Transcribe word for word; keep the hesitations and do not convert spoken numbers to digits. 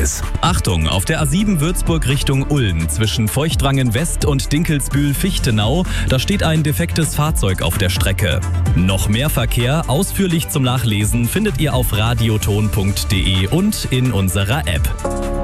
Verkehrs. Achtung, auf der A sieben Würzburg Richtung Ulm zwischen Feuchtwangen West und Dinkelsbühl-Fichtenau, da steht ein defektes Fahrzeug auf der Strecke. Noch mehr Verkehr, ausführlich zum Nachlesen, findet ihr auf radioton punkt de und in unserer App.